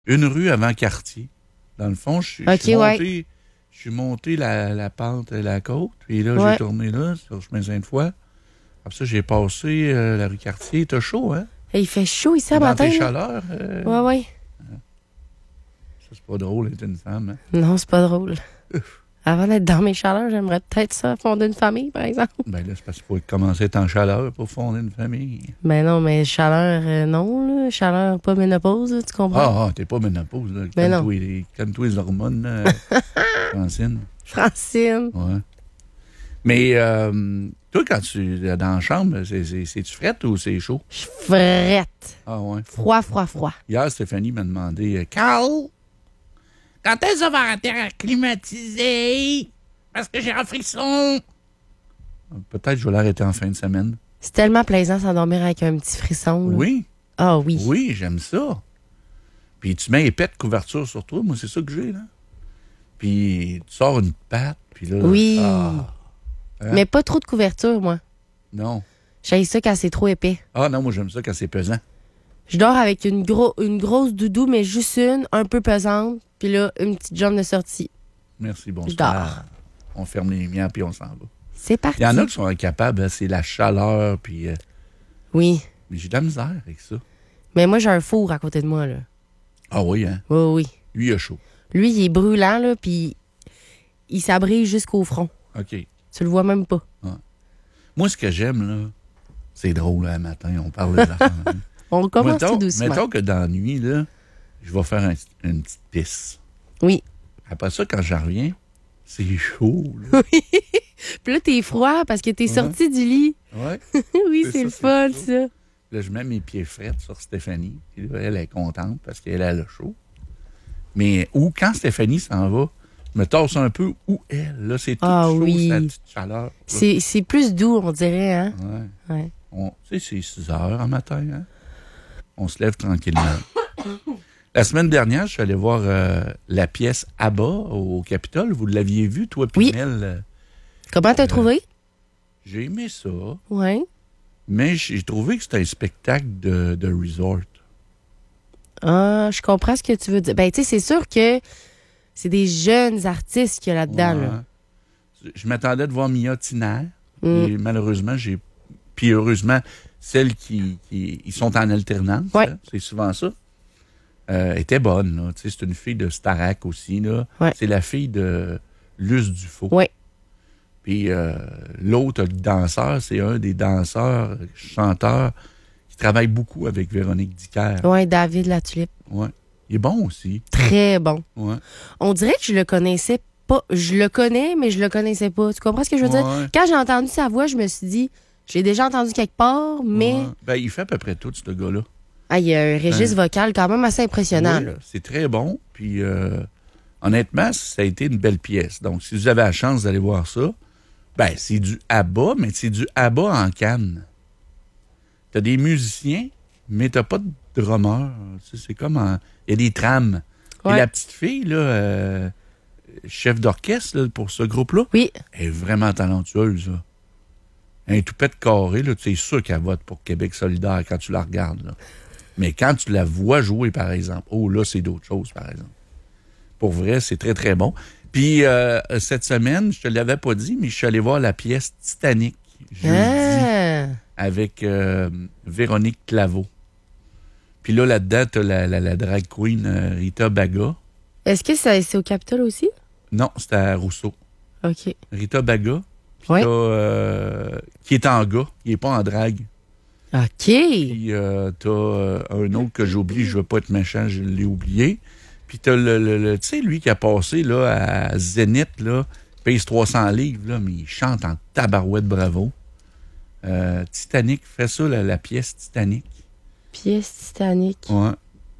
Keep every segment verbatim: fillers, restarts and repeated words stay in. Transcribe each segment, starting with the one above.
Une rue avant Cartier. Dans le fond, je suis okay, monté, ouais. je suis monté la, la pente, la côte, puis là, ouais. j'ai tourné là, sur le chemin Sainte-Foy. Après ça, j'ai passé euh, la rue Cartier. T'as chaud, hein? Et il fait chaud ici à Dans matin. tes là. chaleurs. Euh... Ouais, ouais. Ça, c'est pas drôle d'être une femme, hein? Non, c'est pas drôle. Avant d'être dans mes chaleurs, j'aimerais peut-être ça, fonder une famille, par exemple. Ben là, c'est parce qu'il faut commencer à être en chaleur pour fonder une famille. Ben non, mais chaleur, euh, non, là. Chaleur, pas ménopause, là, tu comprends? Ah, ah, t'es pas ménopause, là. Ben non. Calme-toi les hormones, là, Francine. Francine. Ouais. Mais, euh, toi, quand tu es dans la chambre, c'est, c'est, c'est-tu frette ou c'est chaud? Je frette. Ah, ouais. Froid, froid, froid. Hier, Stéphanie m'a demandé, euh, Carl, quand est-ce que ça va arrêter à climatiser? Parce que j'ai un frisson. Peut-être que je vais l'arrêter en fin de semaine. C'est tellement plaisant s'endormir avec un petit frisson. Là. Oui. Ah oui. Oui, j'aime ça. Puis tu mets épais de couverture sur toi. Moi, c'est ça que j'ai, là. Puis tu sors une patte, puis là... Oui. Ah, hein? Mais pas trop de couverture, moi. Non. J'aime ça quand c'est trop épais. Ah non, moi, j'aime ça quand c'est pesant. Je dors avec une, gros, une grosse doudou, mais juste une, un peu pesante. Puis là, une petite jambe de sortie. Merci, bonsoir. Je dors. On ferme les lumières, puis on s'en va. C'est parti. Il y en a qui sont incapables, hein, c'est la chaleur, puis... Euh... Oui. Mais j'ai de la misère avec ça. Mais moi, j'ai un four à côté de moi, là. Ah oui, hein? Oui, oui. Lui, il a chaud. Lui, il est brûlant, là, puis il s'abrille jusqu'au front. OK. Tu le vois même pas. Ouais. Moi, ce que j'aime, là, c'est drôle, là, le matin, on parle de l'affaire. On commence mettons, tout doucement. Mettons que dans la nuit, là, je vais faire un, une petite pisse. Oui. Après ça, quand je reviens, c'est chaud, là. Oui. Puis là, t'es froid parce que t'es ouais. sorti du lit. Ouais. Oui, c'est c'est, ça, le c'est fun, chaud. ça. Là, je mets mes pieds frets sur Stéphanie. Puis là, elle est contente parce qu'elle a le chaud. Mais ou quand Stéphanie s'en va, je me tasse un peu où elle. Là, c'est tout ah, chaud, oui. c'est la petite chaleur. C'est, c'est plus doux, on dirait, hein? Ouais. Ouais. On, tu sais, c'est six heures en matin, hein? On se lève tranquillement. La semaine dernière, je suis allé voir euh, la pièce Abba au Capitole. Vous l'aviez vu, toi, Pinel? Oui. Comment t'as euh, trouvé? J'ai aimé ça. Oui. Mais j'ai trouvé que c'était un spectacle de, de resort. Ah, je comprends ce que tu veux dire. Ben, tu sais, c'est sûr que c'est des jeunes artistes qu'il y a là-dedans. Ouais. Là. Je m'attendais de voir Mia Tiner. Mm. Et malheureusement, j'ai... Puis heureusement, celles qui, qui ils sont en alternance, ouais. hein, c'est souvent ça, euh, était bonne. Là. C'est une fille de Starac aussi. Là. Ouais. C'est la fille de Luce Dufault. Oui. Puis euh, l'autre, le danseur, c'est un des danseurs, chanteurs, qui travaille beaucoup avec Véronique Dicker. Oui, David Latulippe. Oui. Il est bon aussi. Très bon. Ouais. On dirait que je le connaissais pas. Je le connais, mais je le connaissais pas. Tu comprends ce que je veux ouais. dire? Quand j'ai entendu sa voix, je me suis dit, je l'ai déjà entendu quelque part, mais... Ouais. Ben, il fait à peu près tout, ce gars-là. Ah, il y a un registre ben, vocal quand même assez impressionnant. Oui, c'est très bon. Puis, euh, honnêtement, ça a été une belle pièce. Donc, si vous avez la chance d'aller voir ça, ben, c'est du ABBA, mais c'est du ABBA en canne. T'as des musiciens, mais t'as pas de drummer. C'est comme en... Il y a des trames. Ouais. Et la petite fille, là, euh, chef d'orchestre là, pour ce groupe-là, oui. elle est vraiment talentueuse. Là. Un toupette carré, là, tu es sûr qu'elle vote pour Québec solidaire quand tu la regardes. Là. Mais quand tu la vois jouer, par exemple, oh là, c'est d'autres choses, par exemple. Pour vrai, c'est très, très bon. Puis, euh, cette semaine, je te l'avais pas dit, mais je suis allé voir la pièce Titanic, jeudi, ah. avec euh, Véronique Claveau. Puis là, là-dedans, t'as la, la, la drag queen euh, Rita Baga. Est-ce que ça, c'est au Capitole aussi? Non, c'était à Rousseau. OK. Rita Baga. Puis ouais. t'as, euh, qui est en gars, il est pas en drague. OK. Puis euh, t'as euh, un autre que j'oublie, je veux pas être méchant, je l'ai oublié. Puis t'as le, le, le tu sais, lui qui a passé là, à Zénith, là, pèse trois cents livres, là, mais il chante en tabarouette, bravo. Euh, Titanic, fait ça, la, la pièce Titanic. Pièce Titanic. Ouais.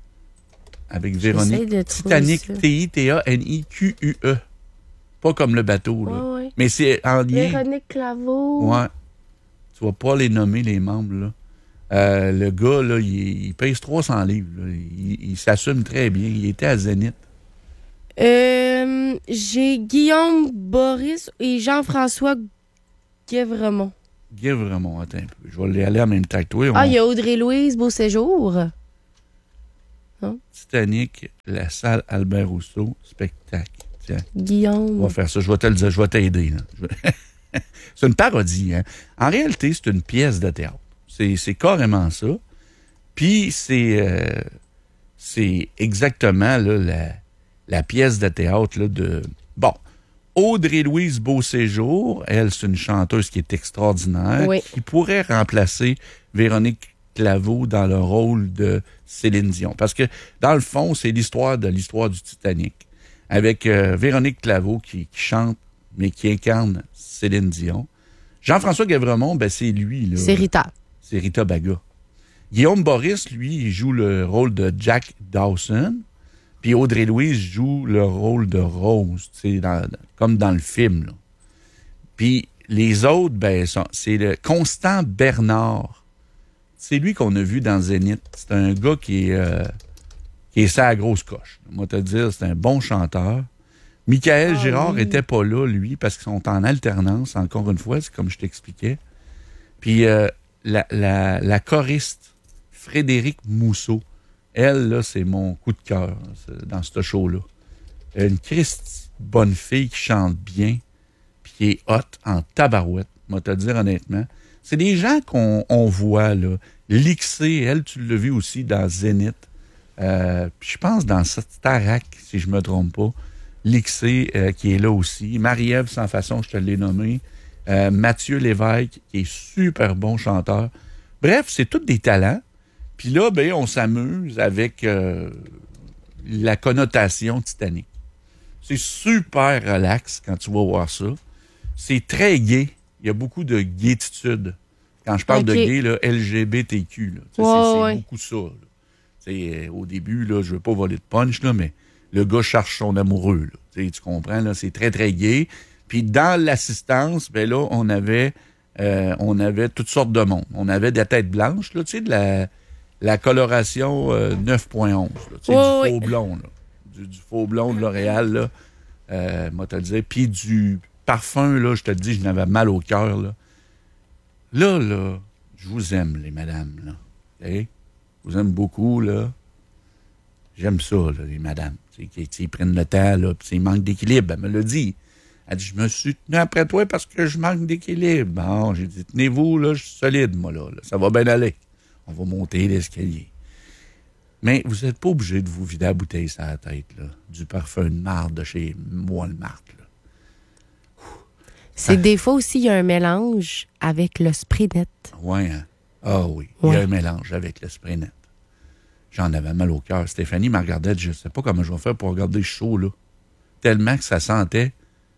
Avec Véronique. De Titanic, T I T A N I Q U E. Pas comme le bateau, là. Ouais, ouais. Mais c'est en lien. Véronique Claveau. Ouais. Tu vas pas les nommer, les membres, là. Euh, le gars, là, il, il pèse trois cents livres. Là. Il, il s'assume très bien. Il était à Zénith. Euh, j'ai Guillaume Boris et Jean-François Guévremont. Guévremont, attends un peu. Je vais aller en même temps que toi. On... Ah, il y a Audrey-Louise Beauséjour. Non? Titanic, la salle Albert Rousseau, spectacle. Tiens, Guillaume. on va faire ça. Je vais te le dire, je vais t'aider. Là. Je vais- c'est une parodie. Hein? En réalité, c'est une pièce de théâtre. C'est, c'est carrément ça. Puis, c'est, euh, c'est exactement là, la, la pièce de théâtre là, de... Bon, Audrey-Louise Beauséjour, elle, c'est une chanteuse qui est extraordinaire, Oui. qui pourrait remplacer Véronique Claveau dans le rôle de Céline Dion. Parce que, dans le fond, c'est l'histoire de l'histoire du Titanic, avec euh, Véronique Claveau qui, qui chante, mais qui incarne Céline Dion. Jean-François Guévremont, ben, c'est lui. Là, C'est Rita. C'est Rita Baga. Guillaume Boris, lui, il joue le rôle de Jack Dawson. Puis Audrey-Louise joue le rôle de Rose, dans, comme dans le film. Là. Puis les autres, ben, sont, c'est le Constant Bernard. C'est lui qu'on a vu dans Zénith. C'est un gars qui est, euh, qui est sa grosse coche. Moi, te dire, c'est un bon chanteur. Michael Ah, Girard oui. était pas là, lui, parce qu'ils sont en alternance, encore une fois, c'est comme je t'expliquais. Puis euh, la, la, la choriste, Frédéric Mousseau, elle, là, c'est mon coup de cœur c'est- dans ce show-là. Une Christ bonne fille qui chante bien, puis qui est hot en tabarouette, moi te le dire honnêtement. C'est des gens qu'on on voit, là. Lixé, elle, tu l'as vu aussi dans Zénith. Euh, puis je pense dans Starac, si je me trompe pas. Lixé, euh, qui est là aussi. Marie-Ève Sans Façon, je te l'ai nommé. Euh, Mathieu Lévesque, qui est super bon chanteur. Bref, c'est tous des talents. Puis là, ben, on s'amuse avec euh, la connotation Titanic. C'est super relax quand tu vas voir ça. C'est très gay. Il y a beaucoup de gaétitude. Quand je parle Ok. de gay, là, L G B T Q, là. Tu sais, Ouais, c'est, c'est ouais. beaucoup ça. Là. Tu sais, euh, au début, là, je veux pas voler de punch, là, mais le gars cherche son amoureux. Là. Tu sais, tu comprends? Là, c'est très, très gay. Puis dans l'assistance, ben là, on avait, euh, on avait toutes sortes de monde. On avait des têtes blanches, là, tu sais, de la... La coloration euh, neuf point onze, là, tu sais, Oui, du oui. faux blond, là. Du, du faux blond de L'Oréal, là, euh, moi te le dire. Puis du parfum, là, je te le dis, je n'avais mal au cœur, là. Là, là, je vous aime, les madames, là. OK? Je vous aime beaucoup, là. J'aime ça, là, les madames. Tu sais, qui, qui prennent le temps, là, puis ils manquent d'équilibre. Elle me l'a dit. Elle dit, je me suis tenu après toi parce que je manque d'équilibre. Bon, j'ai dit, tenez-vous, là, je suis solide, moi, là, là. Ça va bien aller. On va monter l'escalier. Mais vous n'êtes pas obligé de vous vider la bouteille sur la tête, là. Du parfum de marde de chez Walmart, là. C'est des fois aussi, il y a un mélange avec le spray net. Ouais, hein? Ah oui, il y Ouais. a un mélange avec le spray net. J'en avais mal au cœur. Stéphanie me regardait, je ne sais pas comment je vais faire pour regarder le show, là. Tellement que ça sentait.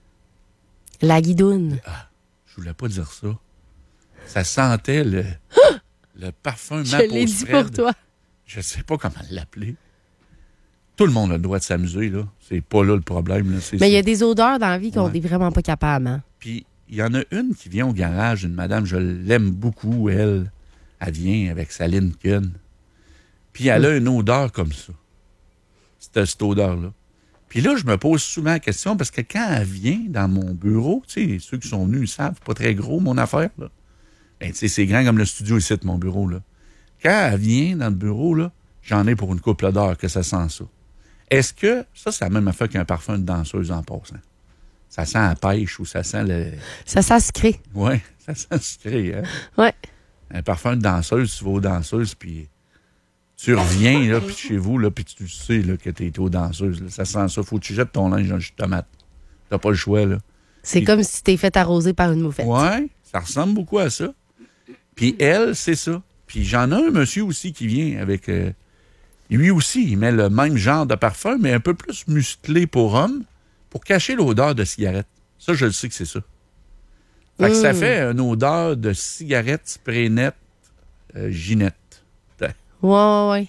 La guidoune. Je voulais pas dire ça. Ça sentait le, le parfum Je Maple l'ai dit Spread. pour toi. Je sais pas comment l'appeler. Tout le monde a le droit de s'amuser, là. C'est pas là le problème, là. C'est, Mais il y a c'est- des odeurs dans la vie qu'on Ouais. n'est vraiment pas capable. Hein? Puis, il y en a une qui vient au garage, une madame, je l'aime beaucoup, elle. Elle vient avec sa Lincoln. Puis, elle a une odeur comme ça. Cette, cette odeur-là. Puis là, je me pose souvent la question, parce que quand elle vient dans mon bureau, tu sais, ceux qui sont venus, ils savent, pas très gros, mon affaire, là. Ben, tu sais, c'est grand comme le studio ici de mon bureau, là. Quand elle vient dans le bureau, là, j'en ai pour une couple d'heures que ça sent ça. Est-ce que, ça, c'est la même affaire qu'un parfum de danseuse en passant? Ça sent la pêche ou ça sent le... Ça s'inscrit. Ouais, ça sent sucré, hein? Ouais. Un parfum de danseuse, tu vas aux danseuses, puis tu reviens, là, puis chez vous, là, puis tu sais, là, que t'es aux danseuses, là. Ça sent ça. Faut que tu jettes ton linge dans le jus de tomate. T'as pas le choix, là. C'est Puis- comme si tu t'es fait arroser par une moufette. Ouais, ça ressemble beaucoup à ça. Puis elle, c'est ça. Puis j'en ai un monsieur aussi qui vient avec... euh, lui aussi, il met le même genre de parfum, mais un peu plus musclé pour homme, pour cacher l'odeur de cigarette. Ça, je le sais que c'est ça. Fait que ça Mm. fait une odeur de cigarette spray net euh, Ginette. Ouais, ouais, ouais.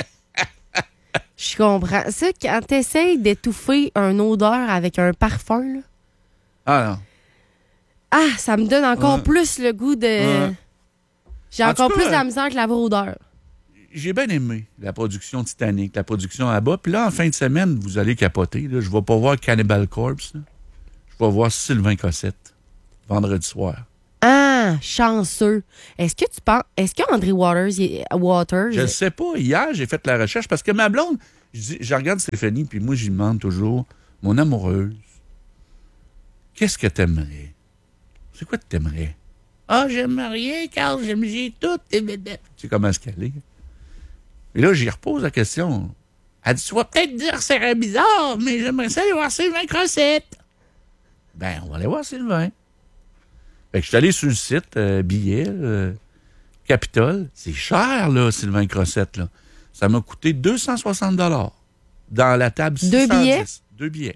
Je comprends. Ça, quand t'essayes d'étouffer une odeur avec un parfum, là, Ah non. ah, ça me donne encore Ouais. plus le goût de... Ouais. J'ai En encore tout cas, plus de la misère que la vraie odeur. J'ai bien aimé la production Titanic, la production à bas. Puis là, en fin de semaine, vous allez capoter. Là. Je vais pas voir Cannibal Corpse. Là. Je vais voir Sylvain Cossette, vendredi soir. Ah! Ah, chanceux. Est-ce que tu penses... Est-ce qu'André Waters... il- Waters Je ne sais pas. Hier, j'ai fait la recherche parce que ma blonde, je, dis, je regarde Stéphanie, puis moi, j'y demande toujours, mon amoureuse, qu'est-ce que t'aimerais? C'est quoi que t'aimerais? Ah, j'aime rien, Carl, j'aime j'ai toutes tes vedettes. Tu sais comment est-ce qu'elle est? Et là, j'y repose la question. Elle dit, tu vas peut-être dire que c'est bizarre, mais j'aimerais ça aller voir Sylvain Crossette. Ben, on va aller voir Sylvain. Fait que je suis allé sur le site, euh, billet, euh, Capitole. C'est cher, là, Sylvain Crossette, là. Ça m'a coûté deux cent soixante dollars dans la table six cent dix. Deux billets? Deux billets.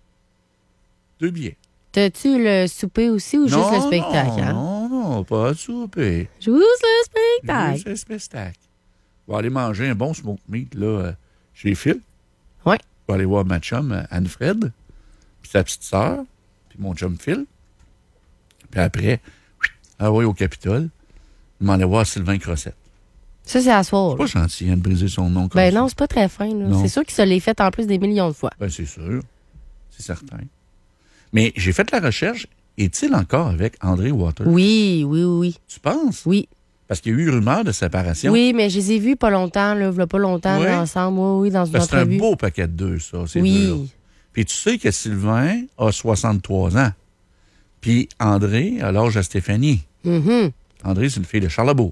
Deux billets. T'as-tu le souper aussi ou juste non, le spectacle? Non, hein? non, non, pas de souper. Juste le spectacle. Juste le spectacle. On va aller manger un bon smoke meat, là, euh, chez Phil. Ouais. On va aller voir ma chum, euh, Anne-Fred, puis sa petite sœur, puis mon chum Phil. Puis après, ah oui, au Capitole, il m'en allait voir Sylvain Crossette. Ça, c'est à soir. C'est pas gentil, hein, de briser son nom comme Ben ça. non, c'est pas très fin. là. Non. C'est sûr qu'il se l'est fait en plus des millions de fois. Ben, c'est sûr. C'est certain. Mais j'ai fait la recherche. Est-il encore avec André Waters? Oui, oui, oui, oui. Tu penses? Oui. Parce qu'il y a eu rumeur de séparation. Oui, mais je les ai vus pas longtemps, là, v'là pas longtemps, Oui. là, ensemble, oui, oui, dans une Parce que c'est un entrevue. beau paquet de deux, ça, ces Oui. deux-là. Puis tu sais que Sylvain a soixante-trois ans. Puis André a l'âge de Stéphanie. Mhm. André, c'est une fille de Charlebourg.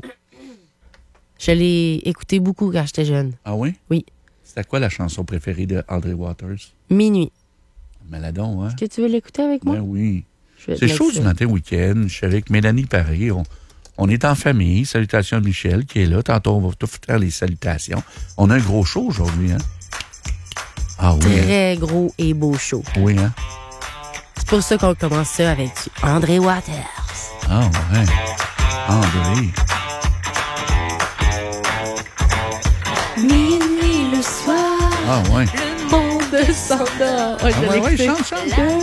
Je l'ai écouté beaucoup quand j'étais jeune. Ah oui? Oui. C'était quoi la chanson préférée de André Waters? Minuit. Maladon, hein? Est-ce que tu veux l'écouter avec moi? Ben oui. Je vais te C'est mettre chaud ça. du matin week-end. Je suis avec Mélanie Paré. On, on est en famille. Salutations à Michel qui est là. Tantôt, on va tout faire les salutations. On a un gros show aujourd'hui, hein? Ah oui. hein? Très gros et beau show. Oui, hein? C'est pour ça qu'on commence ça avec André Waters. Ah ouais. André. Minuit le soir, Ah ouais. le monde s'endort. Oh, je Ah l'ai ouais, ouais, écouté. chante, chante.